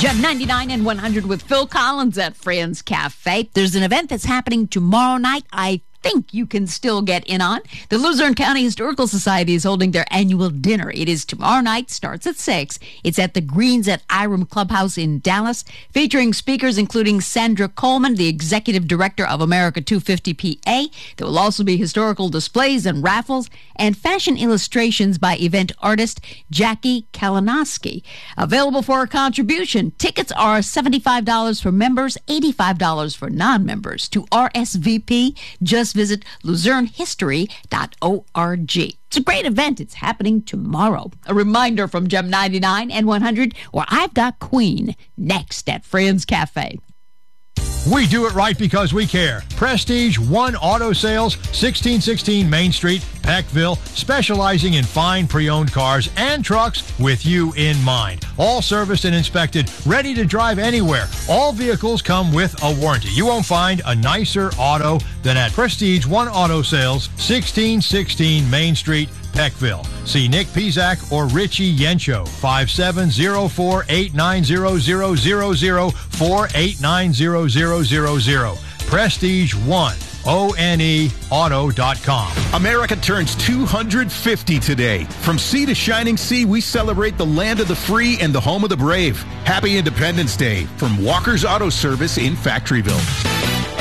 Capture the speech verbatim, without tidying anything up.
Gem ninety-nine and one hundred with Phil Collins at Friends Cafe. There's an event that's happening tomorrow night. I think you can still get in on. The Luzerne County Historical Society is holding their annual dinner. It is tomorrow night, starts at six. It's at the Greens at Iram Clubhouse in Dallas, featuring speakers including Sandra Coleman, the Executive Director of America two fifty P A. There will also be historical displays and raffles and fashion illustrations by event artist Jackie Kalinowski. Available for a contribution. Tickets are seventy-five dollars for members, eighty-five dollars for non-members. To R S V P, just visit luzerne history dot org. It's a great event. It's happening tomorrow. A reminder from Gem ninety-nine and one hundred, where I've got Queen next at Friends Cafe. We do it right because we care. Prestige One Auto Sales, sixteen sixteen Main Street, Peckville, specializing in fine pre-owned cars and trucks with you in mind. All serviced and inspected, ready to drive anywhere. All vehicles come with a warranty. You won't find a nicer auto than at Prestige One Auto Sales, sixteen sixteen Main Street, Peckville. See Nick Pizak or Richie Yencho, five seven zero four, eight nine zero zero zero zero, four eight nine zero zero zero zero. Prestige One, O N E auto dot com. America turns two hundred fifty today. From sea to shining sea, we celebrate the land of the free and the home of the brave. Happy Independence Day from Walker's Auto Service in Factoryville.